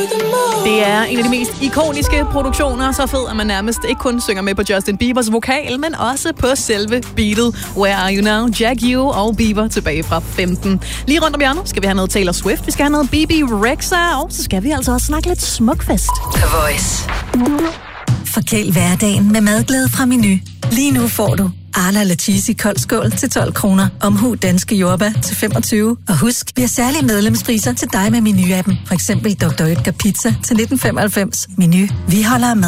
Det er en af de mest ikoniske produktioner, så fed, at man nærmest ikke kun synger med på Justin Biebers vokal, men også på selve beatet. Where Are You Now, Jack U og Bieber tilbage fra 15. Lige rundt om hjørnet skal vi have noget Taylor Swift, vi skal have noget BB Rexha, og så skal vi altså også snakke lidt Smukfest. The Voice. Forkæl hverdagen med madglæde fra Menu. Lige nu får du Arla Lacheese kold skål til 12 kroner. Omhu danske jordbær til 25. Og husk, vi har særlige medlemspriser til dig med Menu-appen. For eksempel Dr. Oetker Pizza til 1995. Menu. Vi holder med.